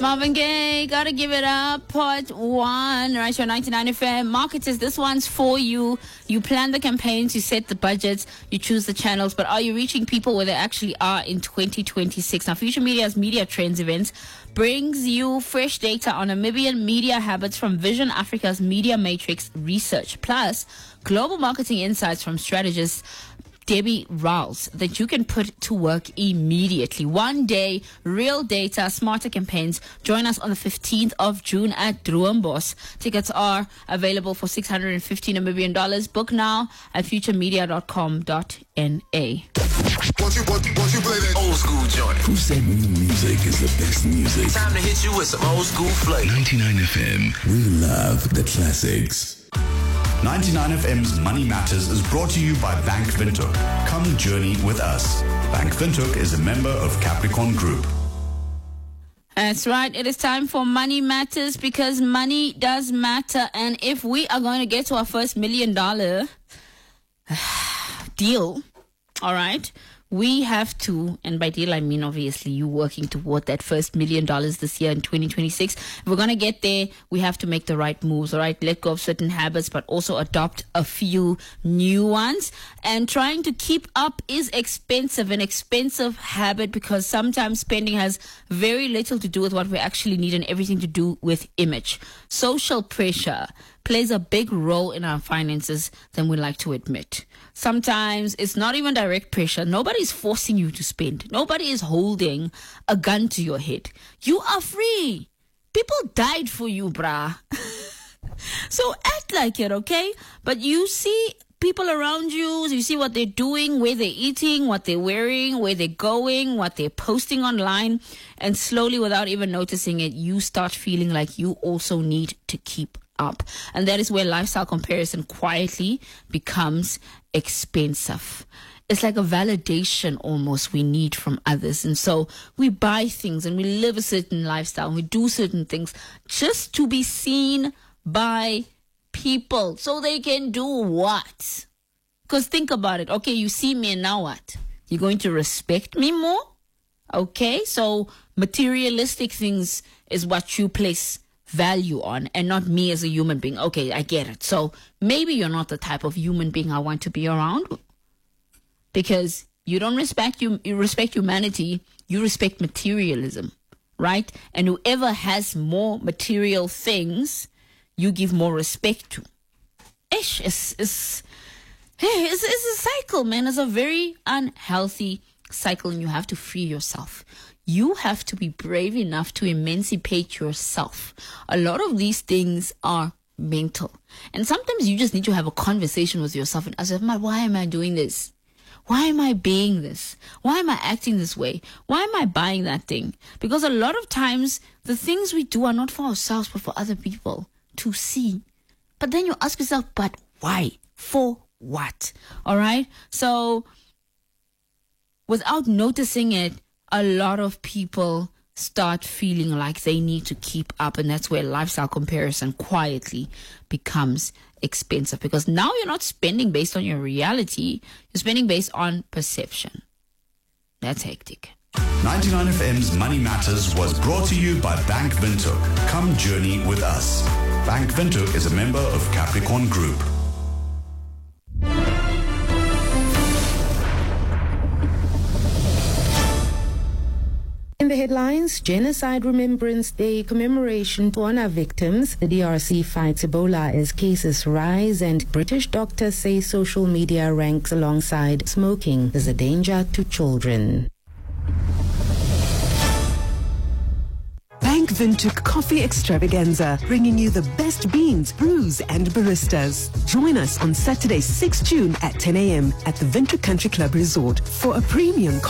Marvin Gaye, gotta give it up. Part 1, right here on 99 FM. Marketers, this one's for you. You plan the campaigns, you set the budgets, you choose the channels, but are you reaching people where they actually are in 2026? Now, Future Media's Media Trends events brings you fresh data on Namibian media habits from Vision Africa's Media Matrix research, plus global marketing insights from strategist Debbie Rouse that you can put to work immediately. One day, real data, smarter campaigns. Join us on the 15th of June at Droombosch. Tickets are available for $650 Namibian. Book now at futuremedia.com.na. Won't you play that old school joint? Who said new music is the best music? Time to hit you with some old school flavor. 99 FM. We love the classics. 99 FM's Money Matters is brought to you by Bank Windhoek. Come journey with us. Bank Windhoek is a member of Capricorn Group. That's right. It is time for Money Matters because money does matter. And if we are going to get to our first $1 million deal, all right, we have to, and by deal I mean obviously you working toward that first $1 million this year in 2026. If we're going to get there, we have to make the right moves, all right? Let go of certain habits, but also adopt a few new ones. And trying to keep up is expensive, an expensive habit, because sometimes spending has very little to do with what we actually need and everything to do with image. Social pressure plays a big role in our finances than we like to admit. Sometimes it's not even direct pressure. Nobody's forcing you to spend. Nobody is holding a gun to your head. You are free. People died for you, brah. So act like it, okay? But you see people around you, you see what they're doing, where they're eating, what they're wearing, where they're going, what they're posting online, and slowly, without even noticing it, you start feeling like you also need to keep up. And that is where lifestyle comparison quietly becomes expensive. It's like a validation almost we need from others. And so we buy things and we live a certain lifestyle and we do certain things just to be seen by people so they can do what? Because think about it. Okay, you see me and now what? You're going to respect me more? Okay, so materialistic things is what you place value on and not me as a human being. Okay, I get it. So maybe you're not the type of human being I want to be around because you don't respect you respect humanity, you respect materialism, right? And whoever has more material things, you give more respect to. It's a cycle, man. It's a very unhealthy cycle and you have to free yourself. You have to be brave enough to emancipate yourself. A lot of these things are mental. And sometimes you just need to have a conversation with yourself and ask yourself, why am I doing this? Why am I being this? Why am I acting this way? Why am I buying that thing? Because a lot of times the things we do are not for ourselves but for other people to see. But then you ask yourself, but why? For what? All right? So without noticing it, a lot of people start feeling like they need to keep up, and that's where lifestyle comparison quietly becomes expensive because now you're not spending based on your reality, you're spending based on perception. That's hectic. 99 FM's Money Matters was brought to you by Bank Windhoek. Come journey with us. Bank Windhoek is a member of Capricorn Group. In the headlines, Genocide Remembrance Day commemoration to honor victims. The DRC fights Ebola as cases rise, and British doctors say social media ranks alongside smoking as a danger to children. Bank Windhoek Coffee Extravaganza, bringing you the best beans, brews and baristas. Join us on Saturday 6 June at 10 a.m. at the Windhoek Country Club Resort for a premium